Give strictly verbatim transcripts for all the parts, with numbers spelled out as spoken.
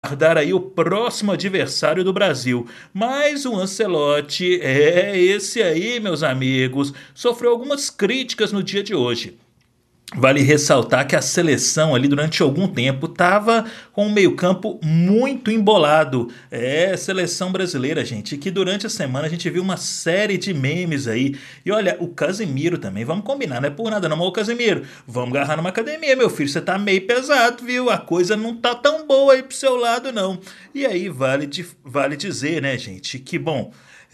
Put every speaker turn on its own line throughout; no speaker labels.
aguardar aí o próximo adversário do Brasil. Mas o Ancelotti, é esse aí, meus amigos, sofreu algumas críticas no dia de hoje. Vale ressaltar que a seleção ali durante algum tempo estava com um meio-campo muito embolado. É, seleção brasileira, gente, que durante a semana a gente viu uma série de memes aí. E olha, o Casemiro também, vamos combinar, não é por nada não, mas o Casemiro, vamos agarrar numa academia, meu filho, você tá meio pesado, viu? A coisa não tá tão boa aí pro seu lado, não. E aí vale, de, vale dizer, né, gente, que bom,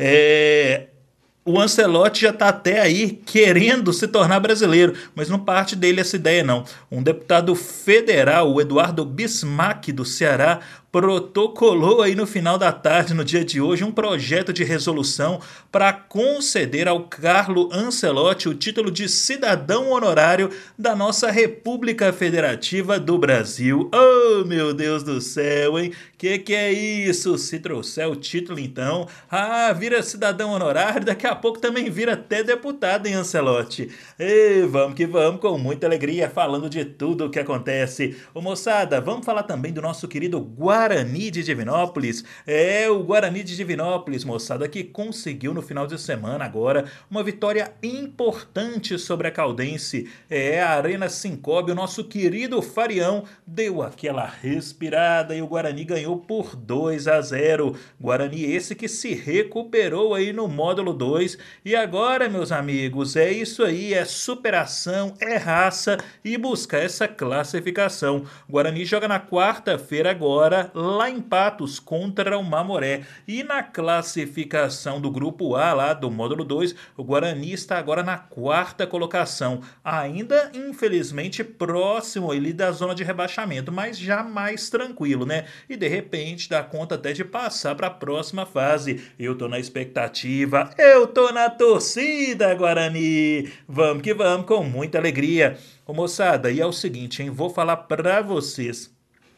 é... o Ancelotti já está até aí querendo se tornar brasileiro, mas não parte dele essa ideia não. Um deputado federal, o Eduardo Bismarck do Ceará, protocolou aí no final da tarde, no dia de hoje, um projeto de resolução para conceder ao Carlo Ancelotti o título de cidadão honorário da nossa República Federativa do Brasil. Oh, meu Deus do céu, hein? Que que é isso? Se trouxer o título, então, ah, vira cidadão honorário, daqui a pouco também vira até deputado, hein, Ancelotti? E vamos que vamos, com muita alegria, falando de tudo o que acontece. Ô, moçada, vamos falar também do nosso querido Guarani de Divinópolis. É, o Guarani de Divinópolis, moçada, que conseguiu no final de semana agora uma vitória importante sobre a Caldense. É, a Arena Sincob, o nosso querido Farião, deu aquela respirada e o Guarani ganhou por dois a zero. Guarani esse que se recuperou aí no módulo dois. E agora, meus amigos, é isso aí, é superação, é raça e buscar essa classificação. Guarani joga na quarta-feira agora, lá em Patos, contra o Mamoré. E na classificação do grupo A, lá do módulo dois, o Guarani está agora na quarta colocação. Ainda, infelizmente, próximo ali da zona de rebaixamento, mas já mais tranquilo, né? E de repente dá conta até de passar para a próxima fase. Eu tô na expectativa, eu tô na torcida, Guarani. Vamos que vamos, com muita alegria. Ô, moçada, e é o seguinte, hein? Vou falar para vocês.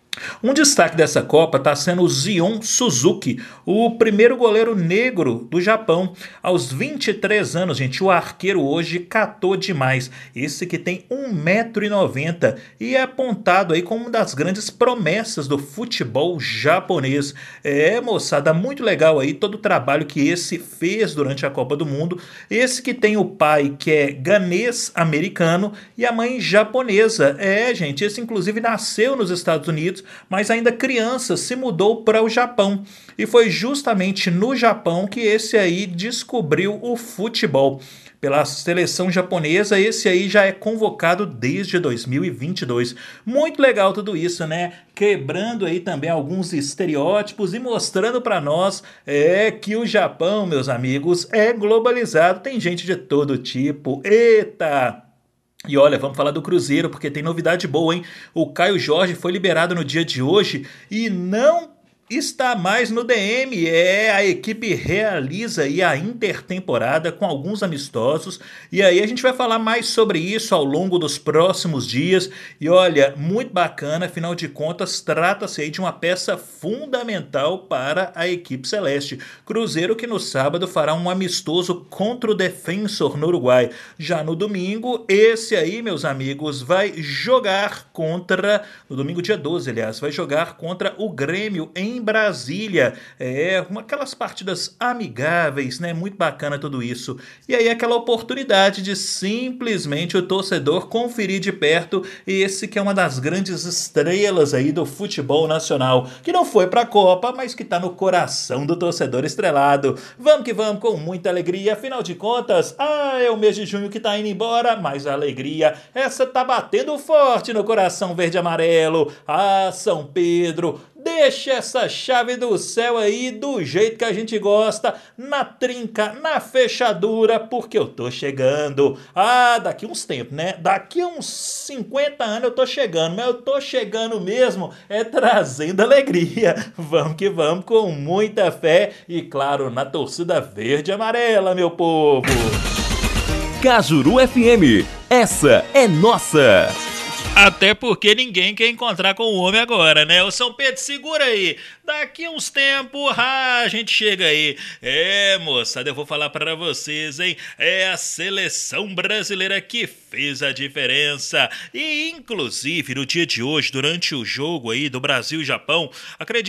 Um destaque dessa Copa está sendo o Zion Suzuki, o primeiro goleiro negro do Japão. Aos vinte e três anos, gente, o arqueiro hoje catou demais. Esse que tem um metro e noventa e é apontado aí como uma das grandes promessas do futebol japonês. É, moçada, muito legal aí todo o trabalho que esse fez durante a Copa do Mundo. Esse que tem o pai que é ganês-americano e a mãe japonesa. É, gente, esse inclusive nasceu nos Estados Unidos, mas ainda criança se mudou para o Japão. E foi justamente no Japão que esse aí descobriu o futebol. Pela seleção japonesa, esse aí já é convocado desde dois mil e vinte e dois. Muito legal tudo isso, né? Quebrando aí também alguns estereótipos e mostrando para nós é que o Japão, meus amigos, é globalizado. Tem gente de todo tipo. Eita! E olha, vamos falar do Cruzeiro, porque tem novidade boa, hein? O Caio Jorge foi liberado no dia de hoje e não está mais no D M. É, a equipe realiza aí a intertemporada com alguns amistosos. E aí a gente vai falar mais sobre isso ao longo dos próximos dias. E olha, muito bacana, afinal de contas, trata-se aí de uma peça fundamental para a equipe celeste. Cruzeiro que no sábado fará um amistoso contra o Defensor no Uruguai. Já no domingo, esse aí, meus amigos, vai jogar contra, no domingo dia doze, aliás, vai jogar contra o Grêmio em Brasília. É, uma, aquelas partidas amigáveis, né? Muito bacana tudo isso. E aí aquela oportunidade de simplesmente o torcedor conferir de perto esse que é uma das grandes estrelas aí do futebol nacional, que não foi pra Copa, mas que tá no coração do torcedor estrelado. Vamos que vamos, com muita alegria. Afinal de contas, ah, é o mês de junho que tá indo embora, mas a alegria, essa tá batendo forte no coração verde e amarelo. Ah, São Pedro, deixa essa chave do céu aí do jeito que a gente gosta, na trinca, na fechadura, porque eu tô chegando. Ah, daqui uns tempos, né? Daqui uns cinquenta anos eu tô chegando, mas eu tô chegando mesmo é trazendo alegria. Vamos que vamos, com muita fé e, claro, na torcida verde e amarela, meu povo.
Cajuru F M, essa é nossa.
Até porque ninguém quer encontrar com o homem agora, né? O São Pedro, segura aí. Daqui uns tempos, ah, a gente chega aí. É, moçada, eu vou falar para vocês, hein? É a seleção brasileira que fez a diferença. E, inclusive, no dia de hoje, durante o jogo aí do Brasil e Japão, acredito